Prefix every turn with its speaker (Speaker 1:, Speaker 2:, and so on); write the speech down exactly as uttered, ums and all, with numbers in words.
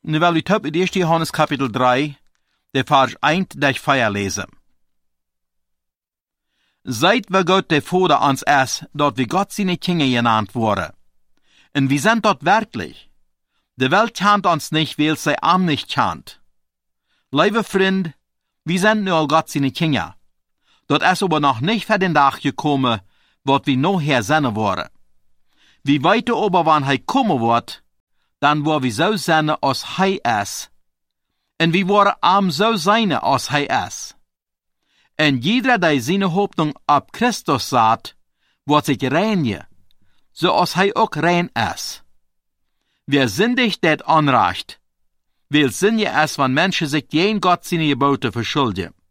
Speaker 1: Nu wil ik op het eerste Johannes kapitel drie, de vers één tot vier lezen. Seit wir Gott der Vater ans es, dat wir Gott seine Kinder genannt worden. Und wir sind dort wirklich. Die Welt kennt uns nicht, weil sie am nicht kennt. Liebe Freund, wir sind nur all Gott seine Kinder. Dort ist aber noch nicht für den Tag gekommen, wat wir noch her sein worden. Wir weiten aber, wann er kommen wird, dann wo wir so sein, als er ist. Und wir wollen am so sein, als er ist. Und jeder, der seine Hoffnung auf Christus sagt, wird sich reinigen, so als er auch rein ist. Wer sündigt, det anrecht, weil Sünde ist, wenn Menschen sich gegen Gott seine Gebote verschuldigen.